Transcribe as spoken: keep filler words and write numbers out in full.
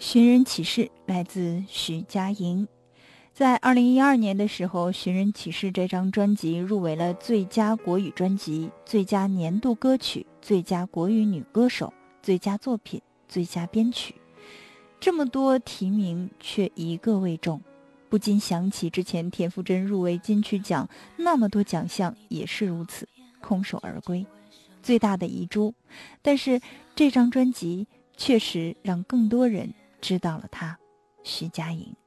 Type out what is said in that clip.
寻人启事来自徐佳莹。在二零一二年的时候，《寻人启事》这张专辑入围了最佳国语专辑、最佳年度歌曲、最佳国语女歌手、最佳作品、最佳编曲。这么多提名却一个未中，不禁想起之前田馥甄入围金曲奖，那么多奖项也是如此，空手而归，最大的遗珠。但是这张专辑确实让更多人知道了她，徐佳莹。